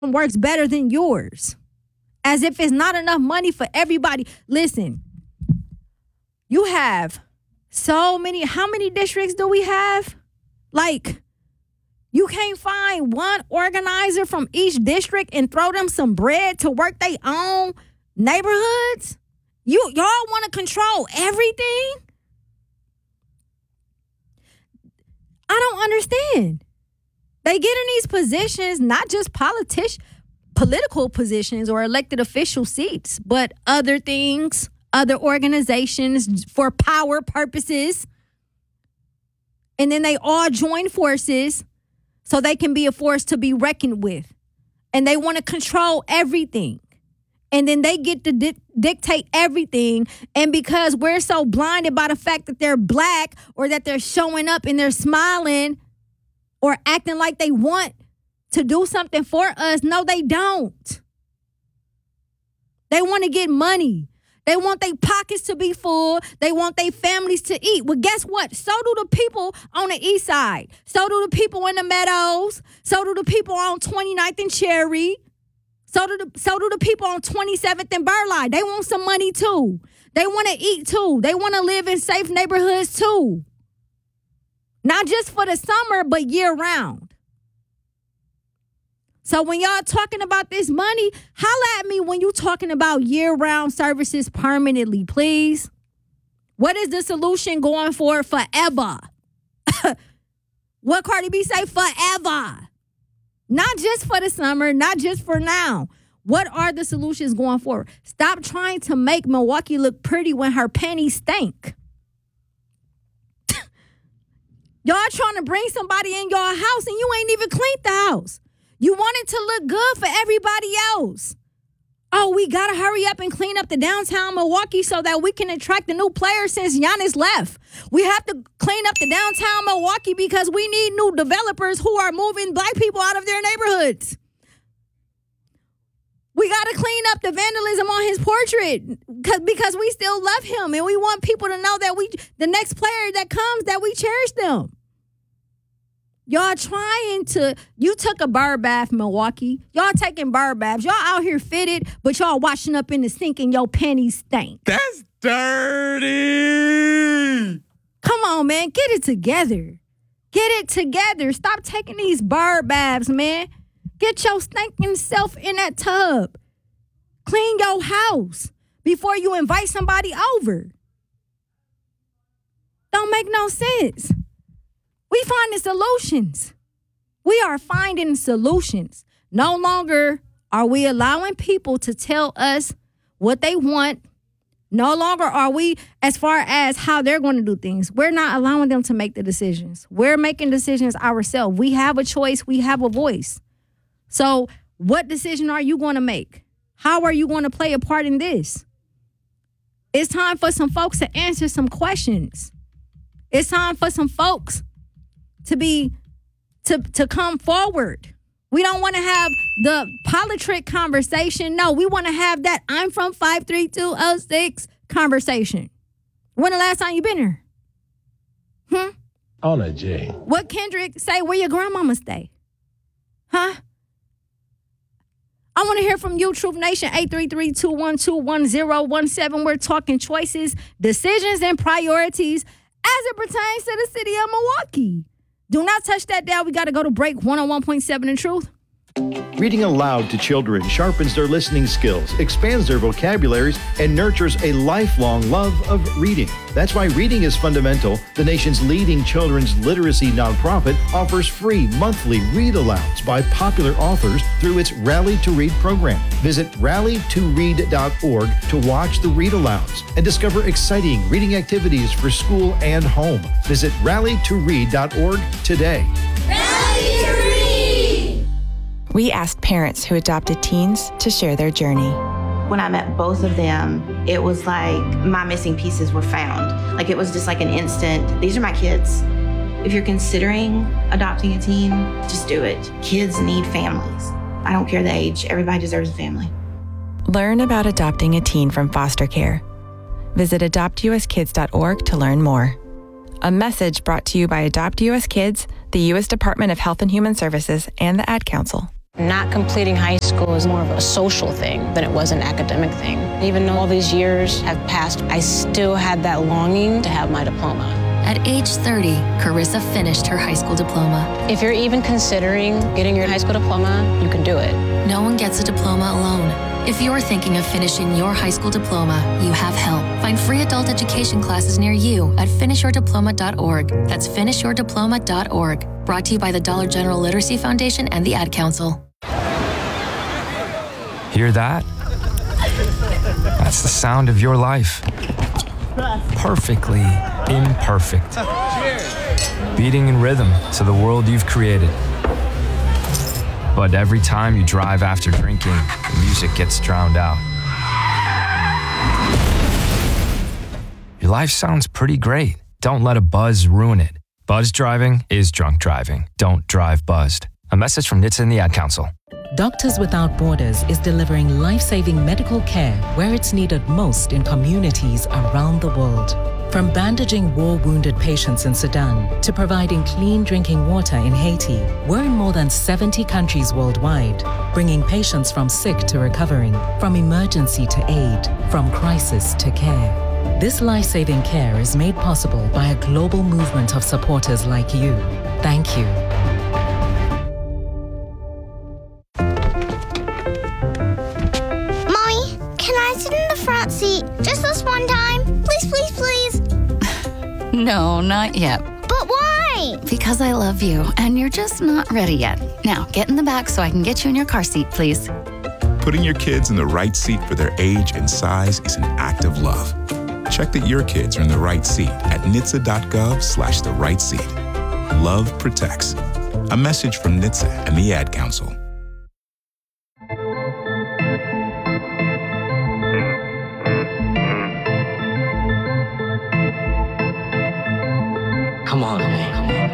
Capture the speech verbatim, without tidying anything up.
works better than yours. As if it's not enough money for everybody. Listen, you have so many, how many districts do we have? Like, you can't find one organizer from each district and throw them some bread to work their own neighborhoods? You y'all want to control everything? I don't understand. They get in these positions, not just politician, political positions or elected official seats, but other things, other organizations for power purposes. And then they all join forces so they can be a force to be reckoned with. And they want to control everything. And then they get to di- dictate everything. And because we're so blinded by the fact that they're black or that they're showing up and they're smiling or acting like they want to do something for us, no, they don't. They want to get money. They want their pockets to be full. They want their families to eat. Well, guess what? So do the people on the east side. So do the people in the Meadows. So do the people on twenty-ninth and Cherry. So do the, so do the people on twenty-seventh and Burleigh. They want some money too. They want to eat too. They want to live in safe neighborhoods too. Not just for the summer, but year round. So when y'all talking about this money, holla at me when you talking about year-round services permanently, please. What is the solution going for forever? What Cardi B say? Forever. Not just for the summer, not just for now. What are the solutions going forward? Stop trying to make Milwaukee look pretty when her panties stink. Y'all trying to bring somebody in your house and you ain't even cleaned the house. You want it to look good for everybody else. Oh, we got to hurry up and clean up the downtown Milwaukee so that we can attract the new players since Giannis left. We have to clean up the downtown Milwaukee because we need new developers who are moving black people out of their neighborhoods. We got to clean up the vandalism on his portrait because we still love him and we want people to know that we, the next player that comes, that we cherish them. Y'all trying to, you took a bird bath, Milwaukee. Y'all taking bird baths. Y'all out here fitted, but y'all washing up in the sink and your panties stink. That's dirty. Come on, man. Get it together. Get it together. Stop taking these bird baths, man. Get your stinking self in that tub. Clean your house before you invite somebody over. Don't make no sense. We finding solutions. We are finding solutions. No longer are we allowing people to tell us what they want. No longer are we, as far as how they're going to do things, we're not allowing them to make the decisions. We're making decisions ourselves. We have a choice. We have a voice. So what decision are you going to make? How are you going to play a part in this? It's time for some folks to answer some questions. It's time for some folks to be, to, to come forward. We don't want to have the politrick conversation. No, we want to have that I'm from five three two oh six conversation. When the last time you been here? Hmm? On a J. What Kendrick say, where your grandmama stay? Huh? I want to hear from you, Truth Nation, eight three three, two one two, one zero one seven. We're talking choices, decisions, and priorities as it pertains to the city of Milwaukee. Do not touch that dial. We got to go to break. one oh one point seven in Truth. Reading aloud to children sharpens their listening skills, expands their vocabularies, and nurtures a lifelong love of reading. That's why Reading is Fundamental, the nation's leading children's literacy nonprofit, offers free monthly read-alouds by popular authors through its Rally to Read program. Visit rally to read dot org to watch the read-alouds and discover exciting reading activities for school and home. Visit rally to read dot org today. Rally to Read! We asked parents who adopted teens to share their journey. When I met both of them, it was like my missing pieces were found. Like it was just like an instant, these are my kids. If you're considering adopting a teen, just do it. Kids need families. I don't care the age, everybody deserves a family. Learn about adopting a teen from foster care. Visit adopt u s kids dot org to learn more. A message brought to you by Adopt U S Kids, the U S Department of Health and Human Services, and the Ad Council. Not completing high school is more of a social thing than it was an academic thing. Even though all these years have passed, I still had that longing to have my diploma. At age thirty, Carissa finished her high school diploma. If you're even considering getting your high school diploma, you can do it. No one gets a diploma alone. If you're thinking of finishing your high school diploma, you have help. Find free adult education classes near you at finish your diploma dot org. That's finish your diploma dot org. Brought to you by the Dollar General Literacy Foundation and the Ad Council. Hear that? That's the sound of your life. Perfectly imperfect. Beating in rhythm to the world you've created. But every time you drive after drinking, the music gets drowned out. Your life sounds pretty great. Don't let a buzz ruin it. Buzz driving is drunk driving. Don't drive buzzed. A message from N H T S A and the Ad Council. Doctors Without Borders is delivering life-saving medical care where it's needed most in communities around the world. From bandaging war-wounded patients in Sudan to providing clean drinking water in Haiti, we're in more than seventy countries worldwide, bringing patients from sick to recovering, from emergency to aid, from crisis to care. This life-saving care is made possible by a global movement of supporters like you. Thank you. Mommy, can I sit in the front seat just this one time? Please, please, please. No, not yet. But why? Because I love you, and you're just not ready yet. Now, get in the back so I can get you in your car seat, please. Putting your kids in the right seat for their age and size is an act of love. Check that your kids are in the right seat at N H T S A dot gov slash the right seat. Love protects. A message from N H T S A and the Ad Council. Come on, man.